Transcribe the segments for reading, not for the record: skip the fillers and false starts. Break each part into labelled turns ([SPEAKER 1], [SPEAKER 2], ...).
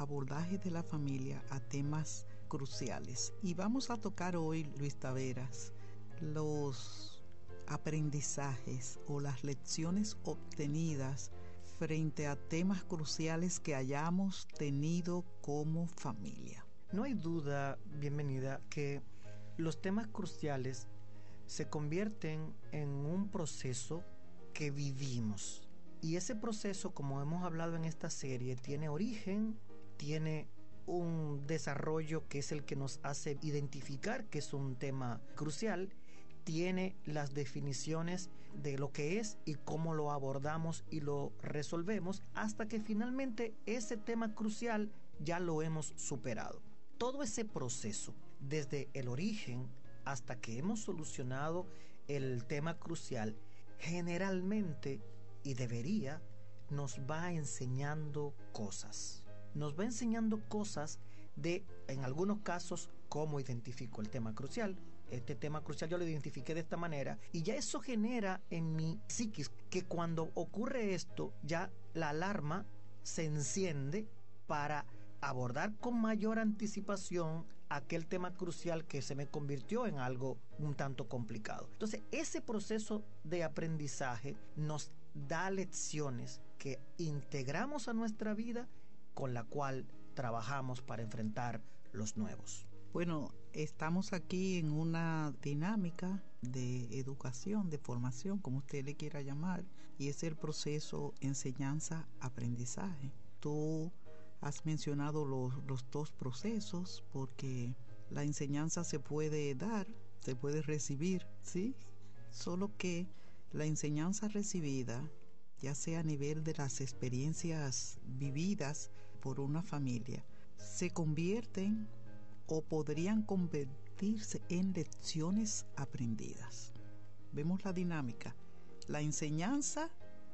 [SPEAKER 1] abordaje de la familia a temas cruciales. Y vamos a tocar hoy, Luis Taveras, los aprendizajes o las lecciones obtenidas frente a temas cruciales que hayamos tenido como familia.
[SPEAKER 2] No hay duda, bienvenida, que los temas cruciales se convierten en un proceso que vivimos. Y ese proceso, como hemos hablado en esta serie, tiene origen, tiene un desarrollo que es el que nos hace identificar que es un tema crucial, tiene las definiciones de lo que es y cómo lo abordamos y lo resolvemos hasta que finalmente ese tema crucial ya lo hemos superado. Todo ese proceso, desde el origen hasta que hemos solucionado el tema crucial, generalmente y debería nos va enseñando cosas. Nos va enseñando cosas de, en algunos casos, cómo identifico el tema crucial. Este tema crucial yo lo identifiqué de esta manera y ya eso genera en mi psiquis que cuando ocurre esto, ya la alarma se enciende para abordar con mayor anticipación aquel tema crucial que se me convirtió en algo un tanto complicado. Entonces, ese proceso de aprendizaje nos da lecciones que integramos a nuestra vida, con la cual trabajamos para enfrentar los nuevos.
[SPEAKER 1] Bueno, estamos aquí en una dinámica de educación, de formación, como usted le quiera llamar, y es el proceso enseñanza-aprendizaje. Tú has mencionado los dos procesos, porque la enseñanza se puede dar, se puede recibir, ¿sí? Solo que la enseñanza recibida, ya sea a nivel de las experiencias vividas por una familia, se convierten o podrían convertirse en lecciones aprendidas. Vemos la dinámica, la enseñanza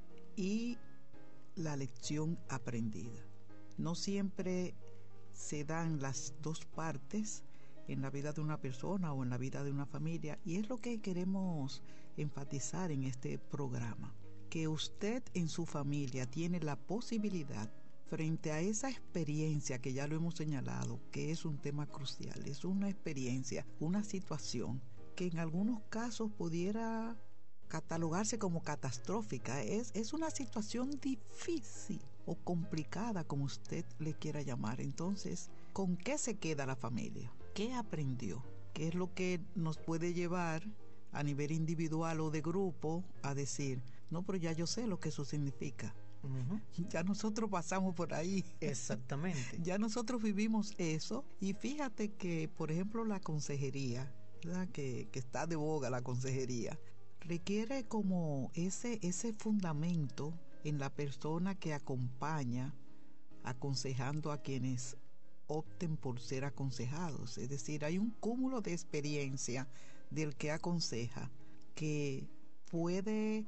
[SPEAKER 1] y la lección aprendida. No siempre se dan las dos partes en la vida de una persona o en la vida de una familia, y es lo que queremos enfatizar en este programa, que usted en su familia tiene la posibilidad, frente a esa experiencia que ya lo hemos señalado, que es un tema crucial, es una experiencia, una situación que en algunos casos pudiera catalogarse como catastrófica, es una situación difícil o complicada, como usted le quiera llamar. Entonces, ¿con qué se queda la familia? ¿Qué aprendió? ¿Qué es lo que nos puede llevar a nivel individual o de grupo a decir, no, pero ya yo sé lo que eso significa? Ya nosotros pasamos por ahí.
[SPEAKER 2] Exactamente.
[SPEAKER 1] Ya nosotros vivimos eso. Y fíjate que, por ejemplo, la consejería, ¿verdad? Que está de boga la consejería, requiere como ese fundamento en la persona que acompaña, aconsejando a quienes opten por ser aconsejados. Es decir, hay un cúmulo de experiencia del que aconseja que puede,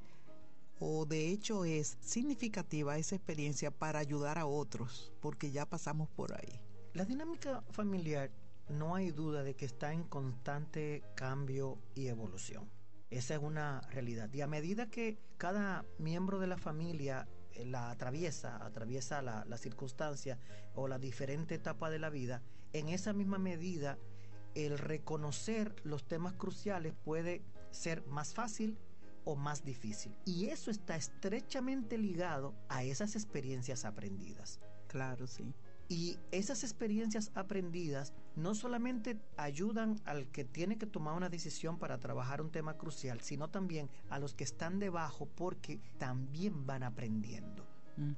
[SPEAKER 1] o de hecho es significativa esa experiencia para ayudar a otros, porque ya pasamos por ahí.
[SPEAKER 2] La dinámica familiar, no hay duda de que está en constante cambio y evolución. Esa es una realidad. Y a medida que cada miembro de la familia la atraviesa la circunstancia o la diferente etapa de la vida, en esa misma medida el reconocer los temas cruciales puede ser más fácil o más difícil. Y eso está estrechamente ligado a esas experiencias aprendidas.
[SPEAKER 1] Claro, sí.
[SPEAKER 2] Y esas experiencias aprendidas no solamente ayudan al que tiene que tomar una decisión para trabajar un tema crucial, sino también a los que están debajo, porque también van aprendiendo.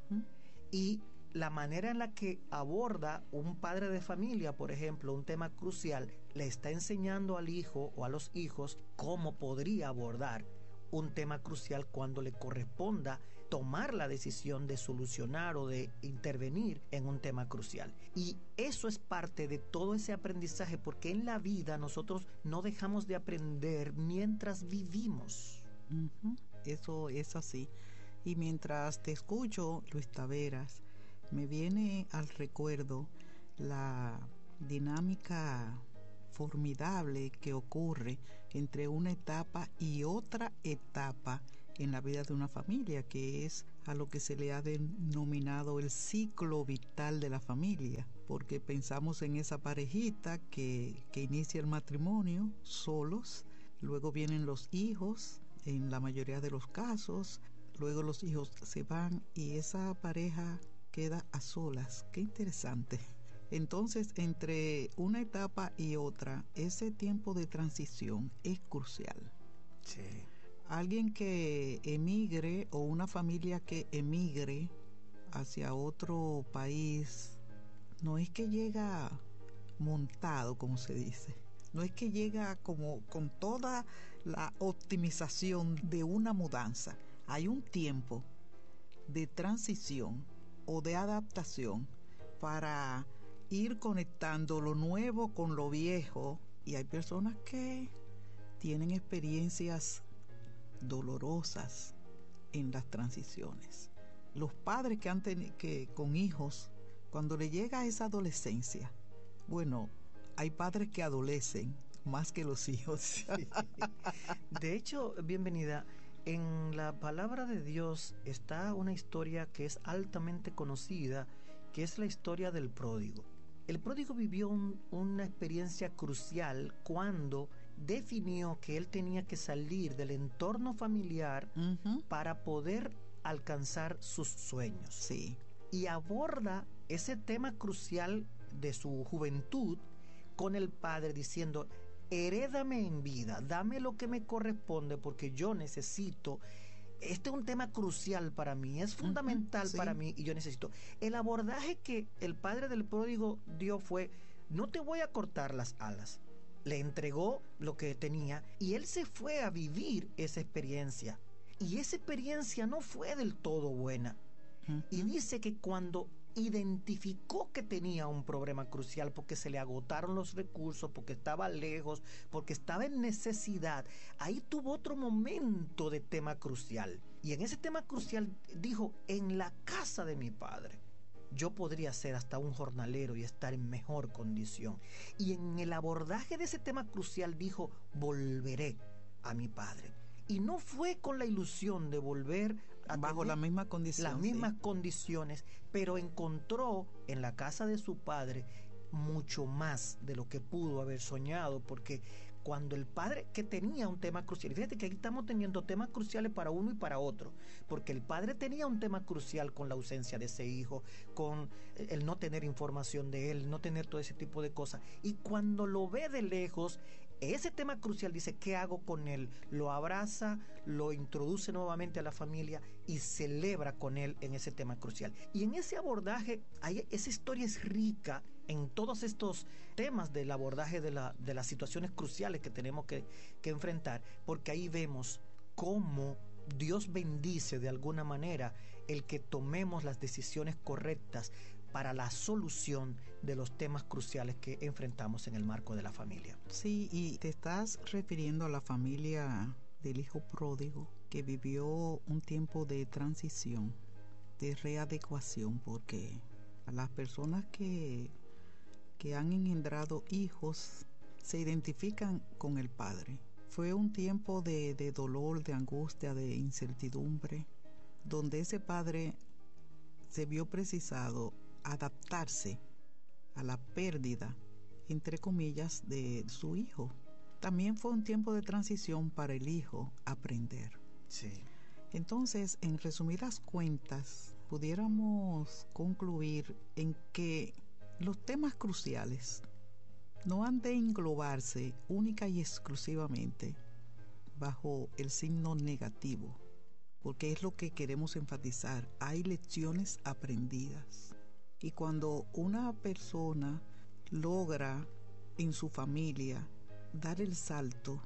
[SPEAKER 2] Y la manera en la que aborda un padre de familia, por ejemplo, un tema crucial, le está enseñando al hijo o a los hijos cómo podría abordar un tema crucial cuando le corresponda tomar la decisión de solucionar o de intervenir en un tema crucial. Y eso es parte de todo ese aprendizaje, porque en la vida nosotros no dejamos de aprender mientras vivimos.
[SPEAKER 1] Eso es así. Y mientras te escucho, Luis Taveras, me viene al recuerdo la dinámica formidable que ocurre entre una etapa y otra etapa en la vida de una familia, que es a lo que se le ha denominado el ciclo vital de la familia, porque pensamos en esa parejita que inicia el matrimonio solos, luego vienen los hijos, en la mayoría de los casos, luego los hijos se van y esa pareja queda a solas. Qué interesante. Entonces, entre una etapa y otra, ese tiempo de transición es crucial.
[SPEAKER 2] Sí.
[SPEAKER 1] Alguien que emigre o una familia que emigre hacia otro país, no es que llega montado, como se dice, no es que llega como con toda la optimización de una mudanza. Hay un tiempo de transición o de adaptación para ir conectando lo nuevo con lo viejo, y hay personas que tienen experiencias dolorosas en las transiciones. Los padres que han que con hijos, cuando le llega esa adolescencia, bueno, hay padres que adolecen más que los hijos.
[SPEAKER 2] Sí. De hecho, bienvenida, en la palabra de Dios está una historia que es altamente conocida, que es la historia del pródigo. El pródigo vivió una experiencia crucial cuando definió que él tenía que salir del entorno familiar para poder alcanzar sus sueños.
[SPEAKER 1] Sí.
[SPEAKER 2] Y aborda ese tema crucial de su juventud con el padre diciendo: herédame en vida, dame lo que me corresponde porque yo necesito. Este es un tema crucial para mí, es fundamental
[SPEAKER 1] sí.
[SPEAKER 2] para mí y yo necesito. El abordaje que el padre del pródigo dio fue: no te voy a cortar las alas. Le entregó lo que tenía y él se fue a vivir esa experiencia. Y esa experiencia no fue del todo buena. Y dice que cuando identificó que tenía un problema crucial porque se le agotaron los recursos, porque estaba lejos, porque estaba en necesidad, ahí tuvo otro momento de tema crucial. Y en ese tema crucial dijo: en la casa de mi padre yo podría ser hasta un jornalero y estar en mejor condición. Y en el abordaje de ese tema crucial dijo: volveré a mi padre. Y no fue con la ilusión de volver a
[SPEAKER 1] bajo la misma condición,
[SPEAKER 2] las mismas condiciones, pero encontró en la casa de su padre mucho más de lo que pudo haber soñado, porque cuando el padre, que tenía un tema crucial, fíjate que aquí estamos teniendo temas cruciales para uno y para otro, porque el padre tenía un tema crucial con la ausencia de ese hijo, con el no tener información de él, no tener todo ese tipo de cosas, y cuando lo ve de lejos, ese tema crucial dice: ¿qué hago con él? Lo abraza, lo introduce nuevamente a la familia y celebra con él en ese tema crucial. Y en ese abordaje, esa historia es rica en todos estos temas del abordaje de las situaciones cruciales que tenemos que enfrentar, porque ahí vemos cómo Dios bendice de alguna manera el que tomemos las decisiones correctas para la solución de los temas cruciales que enfrentamos en el marco de la familia.
[SPEAKER 1] Sí, y te estás refiriendo a la familia del hijo pródigo que vivió un tiempo de transición, de readecuación, porque a las personas que han engendrado hijos se identifican con el padre. Fue un tiempo de dolor, de angustia, de incertidumbre, donde ese padre se vio precisado adaptarse a la pérdida, entre comillas, de su hijo. También fue un tiempo de transición para el hijo aprender.
[SPEAKER 2] Sí.
[SPEAKER 1] Entonces, en resumidas cuentas, pudiéramos concluir en que los temas cruciales no han de englobarse única y exclusivamente bajo el signo negativo, porque es lo que queremos enfatizar. Hay lecciones aprendidas. Y cuando una persona logra en su familia dar el salto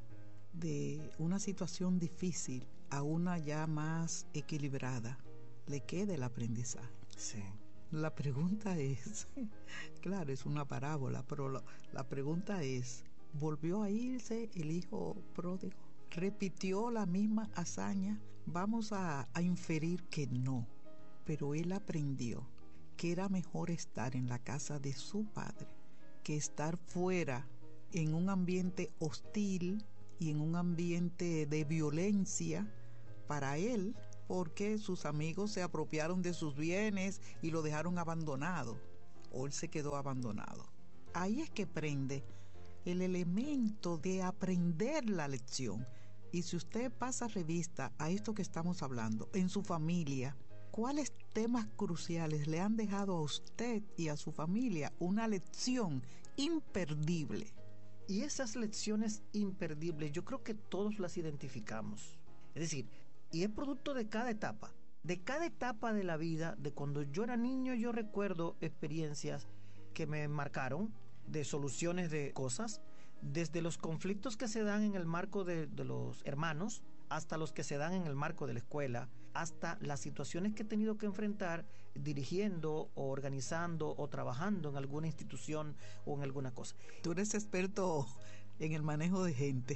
[SPEAKER 1] de una situación difícil a una ya más equilibrada, le queda el aprendizaje.
[SPEAKER 2] Sí.
[SPEAKER 1] La pregunta es, claro, es una parábola, pero la pregunta es, ¿volvió a irse el hijo pródigo? ¿Repitió la misma hazaña? Vamos a inferir que no, pero él aprendió que era mejor estar en la casa de su padre que estar fuera en un ambiente hostil y en un ambiente de violencia para él, porque sus amigos se apropiaron de sus bienes y lo dejaron abandonado, o él se quedó abandonado. Ahí es que prende el elemento de aprender la lección. Y si usted pasa revista a esto que estamos hablando, en su familia, ¿cuáles temas cruciales le han dejado a usted y a su familia una lección imperdible?
[SPEAKER 2] Y esas lecciones imperdibles, yo creo que todos las identificamos. Es decir, y es producto de cada etapa. De cada etapa de la vida, de cuando yo era niño, yo recuerdo experiencias que me marcaron, de soluciones de cosas, desde los conflictos que se dan en el marco de los hermanos, hasta los que se dan en el marco de la escuela, hasta las situaciones que he tenido que enfrentar dirigiendo o organizando o trabajando en alguna institución o en alguna cosa.
[SPEAKER 1] Tú eres experto en el manejo de gente.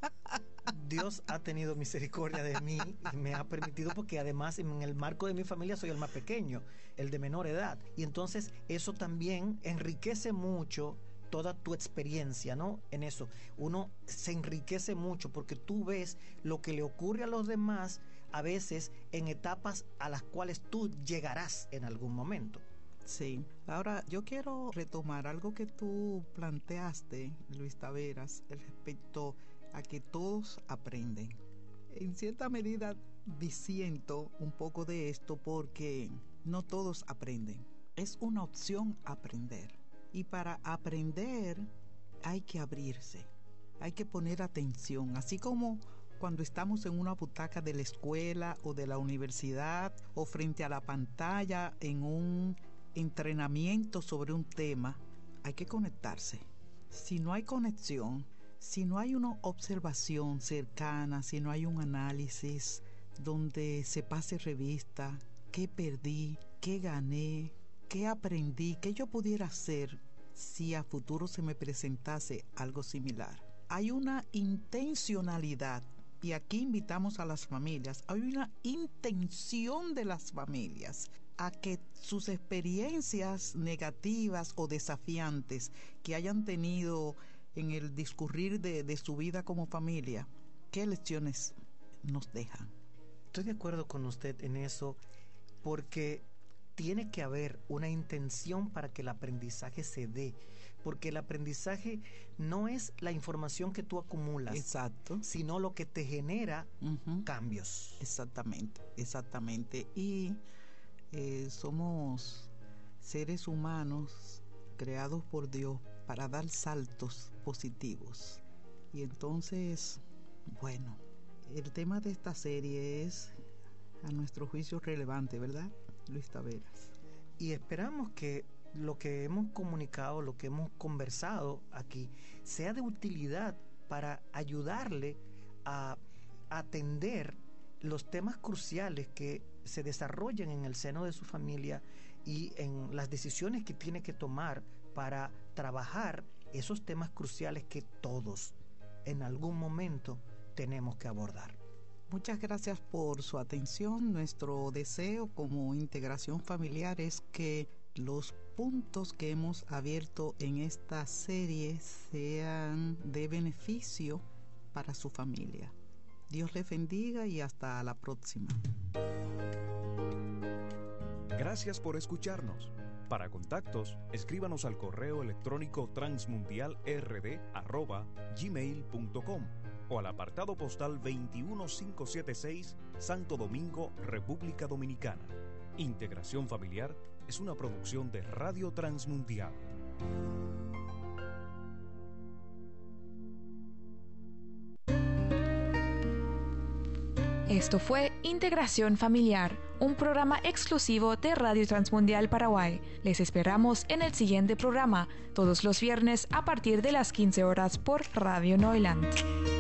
[SPEAKER 2] Dios ha tenido misericordia de mí y me ha permitido, porque además en el marco de mi familia soy el más pequeño, el de menor edad, y entonces eso también enriquece mucho toda tu experiencia, ¿no? En eso uno se enriquece mucho porque tú ves lo que le ocurre a los demás a veces en etapas a las cuales tú llegarás en algún momento.
[SPEAKER 1] Sí. Ahora, yo quiero retomar algo que tú planteaste, Luis Taveras, respecto a que todos aprenden. En cierta medida disiento un poco de esto porque no todos aprenden. Es una opción aprender. Y para aprender hay que abrirse, hay que poner atención, así como cuando estamos en una butaca de la escuela o de la universidad o frente a la pantalla en un entrenamiento sobre un tema, hay que conectarse. Si no hay conexión, si no hay una observación cercana, si no hay un análisis donde se pase revista, qué perdí, qué gané, qué aprendí, qué yo pudiera hacer si a futuro se me presentase algo similar. Hay una intencionalidad, y aquí invitamos a las familias, hay una intención de las familias a que sus experiencias negativas o desafiantes que hayan tenido en el discurrir de su vida como familia, ¿qué lecciones nos dejan?
[SPEAKER 2] Estoy de acuerdo con usted en eso, porque tiene que haber una intención para que el aprendizaje se dé, porque el aprendizaje no es la información que tú acumulas,
[SPEAKER 1] exacto,
[SPEAKER 2] sino lo que te genera cambios.
[SPEAKER 1] Exactamente. Y somos seres humanos creados por Dios para dar saltos positivos. Y entonces, bueno, el tema de esta serie es, a nuestro juicio, relevante, ¿verdad, Luis Taveras?
[SPEAKER 2] Y esperamos que lo que hemos comunicado, lo que hemos conversado aquí, sea de utilidad para ayudarle a atender los temas cruciales que se desarrollan en el seno de su familia y en las decisiones que tiene que tomar para trabajar esos temas cruciales que todos en algún momento tenemos que abordar.
[SPEAKER 1] Muchas gracias por su atención. Nuestro deseo como integración familiar es que los puntos que hemos abierto en esta serie sean de beneficio para su familia. Dios les bendiga y hasta la próxima.
[SPEAKER 3] Gracias por escucharnos. Para contactos, escríbanos al correo electrónico transmundialrd@gmail.com o al apartado postal 21576, Santo Domingo, República Dominicana. Integración Familiar es una producción de Radio Transmundial.
[SPEAKER 4] Esto fue Integración Familiar, un programa exclusivo de Radio Transmundial Paraguay. Les esperamos en el siguiente programa, todos los viernes a partir de las 15 horas por Radio Neuland.